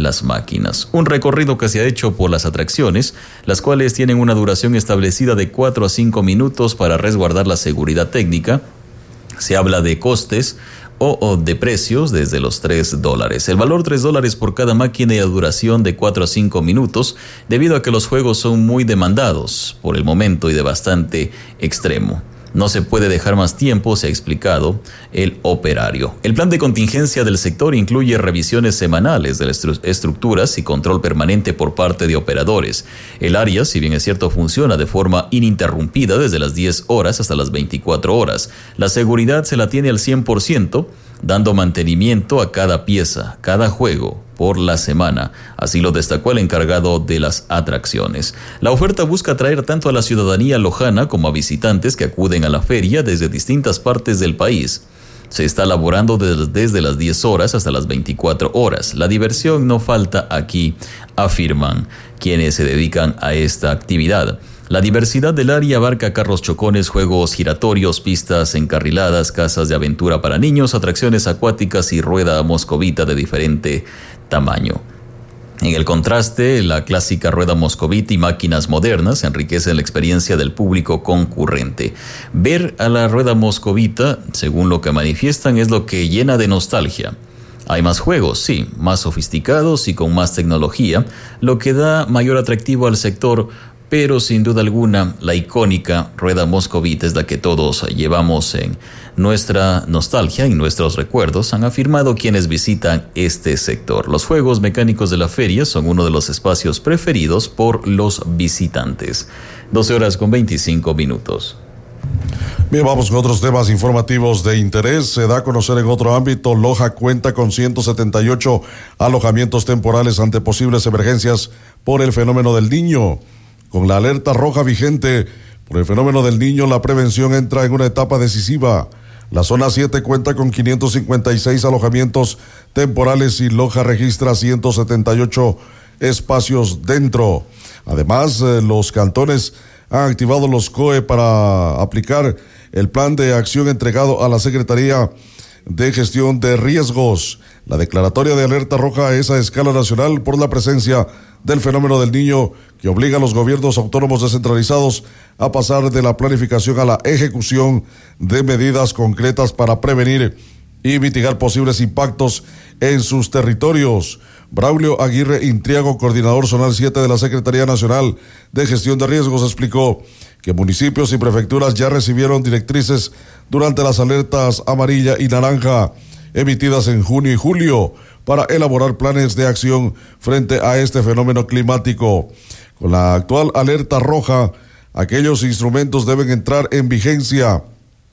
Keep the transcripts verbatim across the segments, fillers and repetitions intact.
las máquinas. Un recorrido que se ha hecho por las atracciones, las cuales tienen una duración establecida de cuatro a cinco minutos para resguardar la seguridad técnica. Se habla de costes o, o de precios desde los tres dólares. El valor tres dólares por cada máquina y la duración de cuatro a cinco minutos, debido a que los juegos son muy demandados por el momento y de bastante extremo. No se puede dejar más tiempo, se ha explicado el operario. El plan de contingencia del sector incluye revisiones semanales de las estructuras y control permanente por parte de operadores. El área, si bien es cierto, funciona de forma ininterrumpida desde las diez horas hasta las veinticuatro horas. La seguridad se la tiene al cien por ciento, dando mantenimiento a cada pieza, cada juego, por la semana. Así lo destacó el encargado de las atracciones. La oferta busca atraer tanto a la ciudadanía lojana como a visitantes que acuden a la feria desde distintas partes del país. Se está laborando desde, desde las diez horas hasta las veinticuatro horas. La diversión no falta aquí, afirman quienes se dedican a esta actividad. La diversidad del área abarca carros chocones, juegos giratorios, pistas encarriladas, casas de aventura para niños, atracciones acuáticas y rueda moscovita de diferente tamaño. En el contraste, la clásica rueda moscovita y máquinas modernas enriquecen la experiencia del público concurrente. Ver a la rueda moscovita, según lo que manifiestan, es lo que llena de nostalgia. Hay más juegos, sí, más sofisticados y con más tecnología, lo que da mayor atractivo al sector, pero sin duda alguna la icónica rueda moscovita es la que todos llevamos en nuestra nostalgia y nuestros recuerdos, han afirmado quienes visitan este sector. Los juegos mecánicos de la feria son uno de los espacios preferidos por los visitantes. doce horas con veinticinco minutos. Bien, vamos con otros temas informativos de interés. Se da a conocer en otro ámbito, Loja cuenta con ciento setenta y ocho alojamientos temporales ante posibles emergencias por el fenómeno del Niño. Con la alerta roja vigente por el fenómeno del Niño, la prevención entra en una etapa decisiva. La zona siete cuenta con quinientos cincuenta y seis alojamientos temporales y Loja registra ciento setenta y ocho espacios dentro. Además, eh, los cantones han activado los C O E para aplicar el plan de acción entregado a la Secretaría de Gestión de Riesgos. La declaratoria de alerta roja es a escala nacional por la presencia del fenómeno del Niño, que obliga a los gobiernos autónomos descentralizados a pasar de la planificación a la ejecución de medidas concretas para prevenir y mitigar posibles impactos en sus territorios. Braulio Aguirre Intriago, coordinador zonal siete de la Secretaría Nacional de Gestión de Riesgos, explicó que municipios y prefecturas ya recibieron directrices durante las alertas amarilla y naranja emitidas en junio y julio para elaborar planes de acción frente a este fenómeno climático. Con la actual alerta roja, aquellos instrumentos deben entrar en vigencia.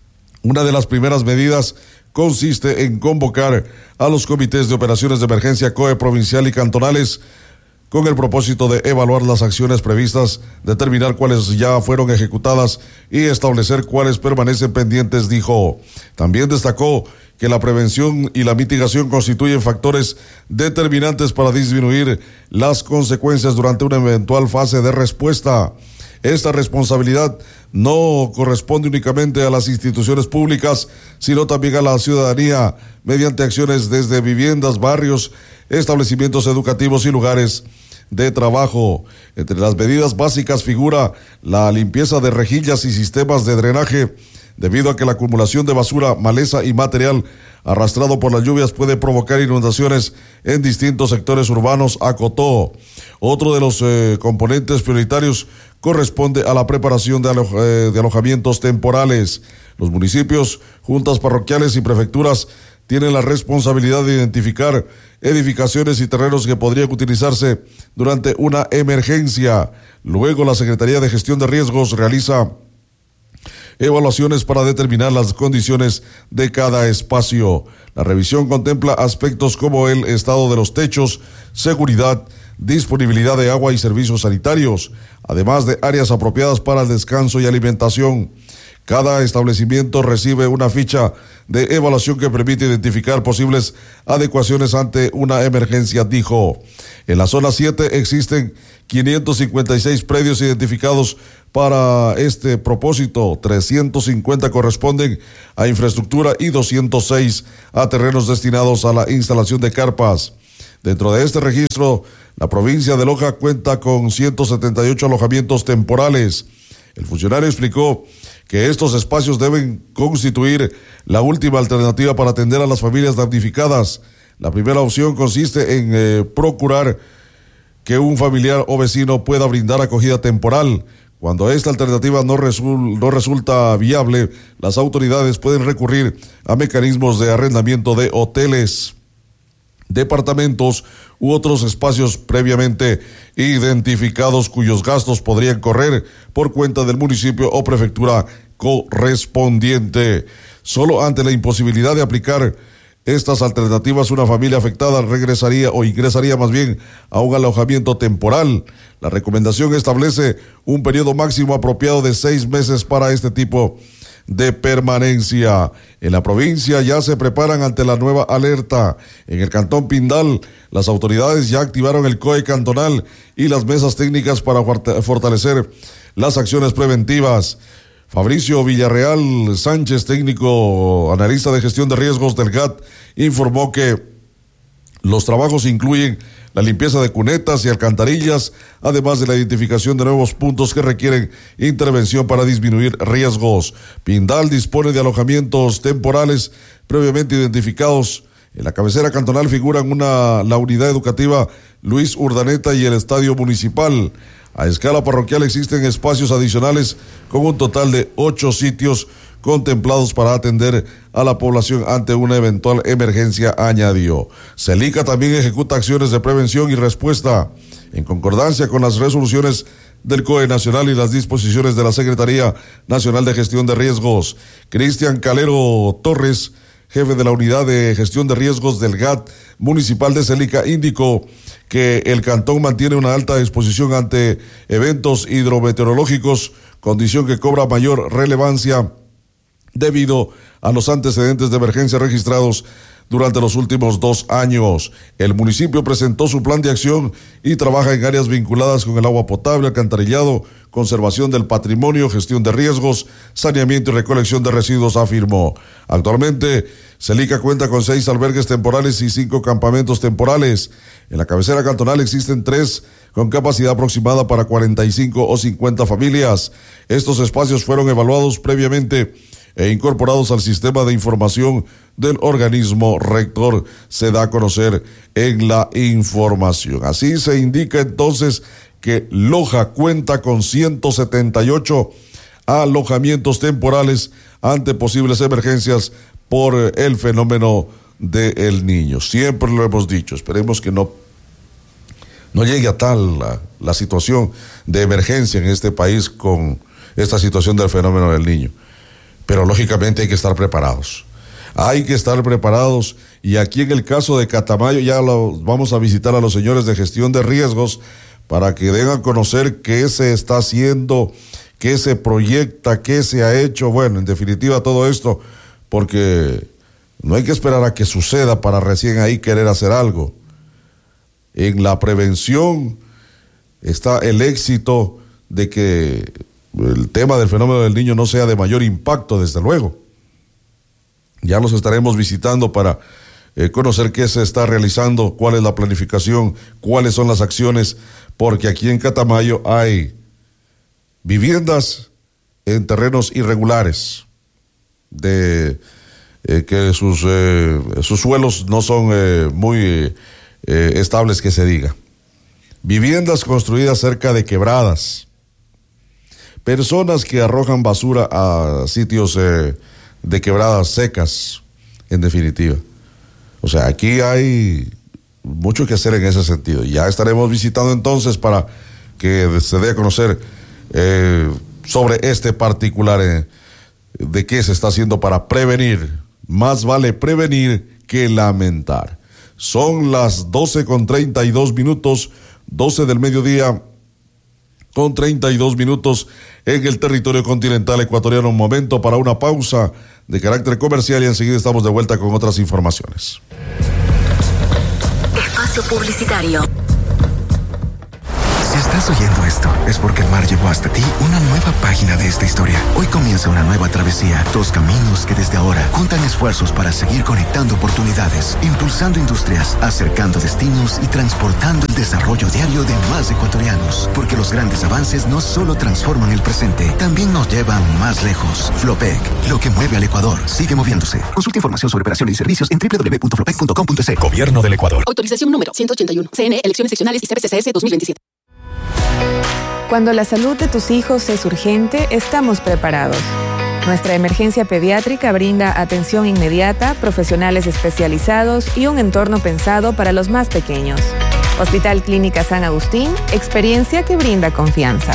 Una de las primeras medidas consiste en convocar a los comités de operaciones de emergencia C O E provincial y cantonales con el propósito de evaluar las acciones previstas, determinar cuáles ya fueron ejecutadas y establecer cuáles permanecen pendientes, dijo. También destacó que la prevención y la mitigación constituyen factores determinantes para disminuir las consecuencias durante una eventual fase de respuesta. Esta responsabilidad no corresponde únicamente a las instituciones públicas, sino también a la ciudadanía, mediante acciones desde viviendas, barrios, establecimientos educativos y lugares de trabajo. Entre las medidas básicas figura la limpieza de rejillas y sistemas de drenaje, debido a que la acumulación de basura, maleza y material arrastrado por las lluvias puede provocar inundaciones en distintos sectores urbanos, acotó. Otro de los eh, componentes prioritarios corresponde a la preparación de, alo- eh, de alojamientos temporales. Los municipios, juntas parroquiales y prefecturas tienen la responsabilidad de identificar edificaciones y terrenos que podrían utilizarse durante una emergencia. Luego, la Secretaría de Gestión de Riesgos realiza evaluaciones para determinar las condiciones de cada espacio. La revisión contempla aspectos como el estado de los techos, seguridad, disponibilidad de agua y servicios sanitarios, además de áreas apropiadas para el descanso y alimentación. Cada establecimiento recibe una ficha de evaluación que permite identificar posibles adecuaciones ante una emergencia, dijo. En la zona siete existen quinientos cincuenta y seis predios identificados para este propósito. trescientos cincuenta corresponden a infraestructura y doscientos seis a terrenos destinados a la instalación de carpas. Dentro de este registro, la provincia de Loja cuenta con ciento setenta y ocho alojamientos temporales. El funcionario explicó que estos espacios deben constituir la última alternativa para atender a las familias damnificadas. La primera opción consiste en eh, procurar que un familiar o vecino pueda brindar acogida temporal. Cuando esta alternativa no, resul- no resulta viable, las autoridades pueden recurrir a mecanismos de arrendamiento de hoteles, departamentos u otros espacios previamente identificados cuyos gastos podrían correr por cuenta del municipio o prefectura correspondiente. Solo ante la imposibilidad de aplicar estas alternativas, una familia afectada regresaría o ingresaría más bien a un alojamiento temporal. La recomendación establece un periodo máximo apropiado de seis meses para este tipo de permanencia. En la provincia ya se preparan ante la nueva alerta. En el cantón Pindal, las autoridades ya activaron el C O E cantonal y las mesas técnicas para fortalecer las acciones preventivas. Fabricio Villarreal Sánchez, técnico analista de gestión de riesgos del G A T, informó que los trabajos incluyen la limpieza de cunetas y alcantarillas, además de la identificación de nuevos puntos que requieren intervención para disminuir riesgos. Pindal dispone de alojamientos temporales previamente identificados. En la cabecera cantonal figuran una, la unidad educativa Luis Urdaneta y el estadio municipal. A escala parroquial existen espacios adicionales con un total de ocho sitios contemplados para atender a la población ante una eventual emergencia, añadió. Celica también ejecuta acciones de prevención y respuesta en concordancia con las resoluciones del C O E Nacional y las disposiciones de la Secretaría Nacional de Gestión de Riesgos. Cristian Calero Torres, jefe de la Unidad de Gestión de Riesgos del G A T Municipal de Celica, indicó que el cantón mantiene una alta exposición ante eventos hidrometeorológicos, condición que cobra mayor relevancia debido a los antecedentes de emergencia registrados durante los últimos dos años. El municipio presentó su plan de acción y trabaja en áreas vinculadas con el agua potable, alcantarillado, conservación del patrimonio, gestión de riesgos, saneamiento y recolección de residuos, afirmó. Actualmente, Celica cuenta con seis albergues temporales y cinco campamentos temporales. En la cabecera cantonal existen tres con capacidad aproximada para cuarenta y cinco o cincuenta familias. Estos espacios fueron evaluados previamente e incorporados al sistema de información del organismo rector, se da a conocer en la información. Así se indica entonces que Loja cuenta con ciento setenta y ocho alojamientos temporales ante posibles emergencias por el fenómeno del niño. Siempre lo hemos dicho, esperemos que no, no llegue a tal la, la situación de emergencia en este país con esta situación del fenómeno del niño. Pero lógicamente hay que estar preparados. Hay que estar preparados y aquí en el caso de Catamayo ya lo, vamos a visitar a los señores de gestión de riesgos para que den a conocer qué se está haciendo, qué se proyecta, qué se ha hecho. Bueno, en definitiva todo esto, porque no hay que esperar a que suceda para recién ahí querer hacer algo. En la prevención está el éxito de que el tema del fenómeno del niño no sea de mayor impacto, desde luego. Ya los estaremos visitando para eh, conocer qué se está realizando, cuál es la planificación, cuáles son las acciones, porque aquí en Catamayo hay viviendas en terrenos irregulares, de eh, que sus, eh, sus suelos no son eh, muy eh, estables, que se diga. Viviendas construidas cerca de quebradas. Personas que arrojan basura a sitios eh, de quebradas secas, en definitiva. O sea, aquí hay mucho que hacer en ese sentido. Ya estaremos visitando entonces para que se dé a conocer eh, sobre este particular, eh, de qué se está haciendo para prevenir. Más vale prevenir que lamentar. Son las doce con treinta y dos minutos, doce del mediodía con treinta y dos minutos en el territorio continental ecuatoriano. Un momento para una pausa de carácter comercial y enseguida estamos de vuelta con otras informaciones. Espacio publicitario. Si estás estás oyendo esto, es porque el mar llevó hasta ti una nueva página de esta historia. Hoy comienza una nueva travesía, dos caminos que desde ahora juntan esfuerzos para seguir conectando oportunidades, impulsando industrias, acercando destinos y transportando el desarrollo diario de más ecuatorianos. Porque los grandes avances no solo transforman el presente, también nos llevan más lejos. Flopec, lo que mueve al Ecuador, sigue moviéndose. Consulta información sobre operaciones y servicios en doble u doble u doble u punto flopec punto com punto c. Gobierno del Ecuador. Autorización número ciento ochenta y uno. C N E, Elecciones Seccionales y C B C C S dos mil veintisiete. Cuando la salud de tus hijos es urgente, estamos preparados. Nuestra emergencia pediátrica brinda atención inmediata, profesionales especializados y un entorno pensado para los más pequeños. Hospital Clínica San Agustín, experiencia que brinda confianza.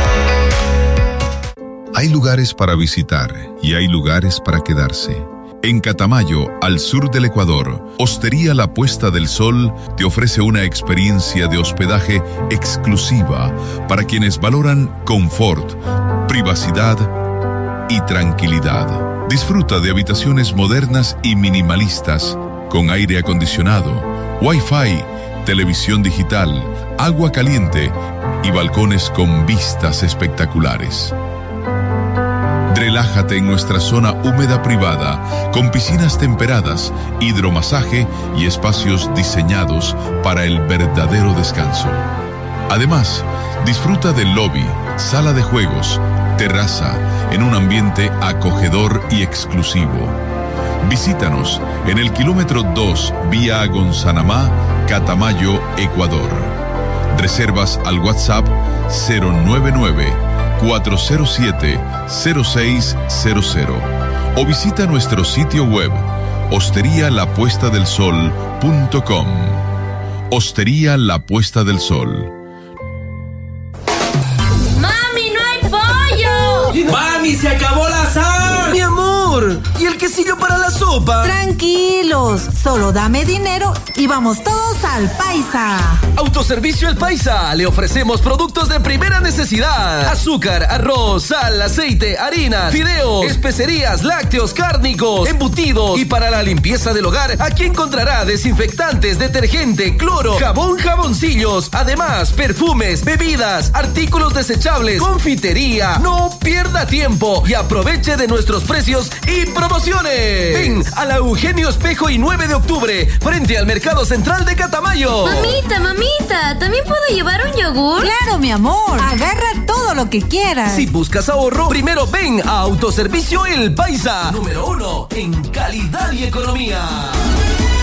Hay lugares para visitar y hay lugares para quedarse. En Catamayo, al sur del Ecuador, Hostería La Puesta del Sol te ofrece una experiencia de hospedaje exclusiva para quienes valoran confort, privacidad y tranquilidad. Disfruta de habitaciones modernas y minimalistas, con aire acondicionado, Wi-Fi, televisión digital, agua caliente y balcones con vistas espectaculares. Relájate en nuestra zona húmeda privada, con piscinas temperadas, hidromasaje y espacios diseñados para el verdadero descanso. Además, disfruta del lobby, sala de juegos, terraza, en un ambiente acogedor y exclusivo. Visítanos en el kilómetro dos, vía Gonzanamá, Catamayo, Ecuador. Reservas al WhatsApp cero nueve nueve, cuatro cero siete, cero seis cero cero o visita nuestro sitio web hostería la puesta del sol punto com. Hostería La Puesta del Sol. ¡Mami, no hay pollo! ¡Mami, se acabó la sal! ¡Mi amor! ¿Y el quesillo para la sopa? Tranquilos, solo dame dinero y vamos todos al Paisa. Autoservicio El Paisa. Le ofrecemos productos de primera necesidad: azúcar, arroz, sal, aceite, harina, fideos, especerías, lácteos, cárnicos, embutidos. Y para la limpieza del hogar, aquí encontrará desinfectantes, detergente, cloro, jabón, jaboncillos. Además, perfumes, bebidas, artículos desechables, confitería. No pierda tiempo y aproveche de nuestros precios y promociones. Ven a la Eugenio Espejo y nueve de octubre, frente al Mercado Central de Catamayo. Mamita, mamita, ¿también puedo llevar un yogur? Claro, mi amor. Agarra todo lo que quieras. Si buscas ahorro, primero ven a Autoservicio El Paisa. Número uno en calidad y economía.